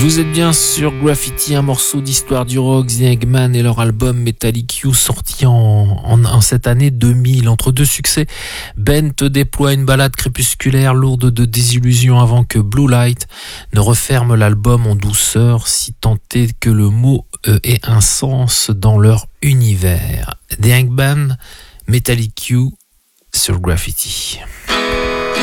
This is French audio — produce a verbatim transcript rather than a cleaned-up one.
Vous êtes bien sur Graffiti, un morceau d'histoire du rock, The Eggman et leur album Metallic You sorti en, en, en cette année deux mille. Entre deux succès, Ben te déploie une balade crépusculaire lourde de désillusions avant que Blue Light ne referme l'album en douceur, si tant est que le mot euh, ait un sens dans leur univers. The Eggman, Metallic You sur Graffiti.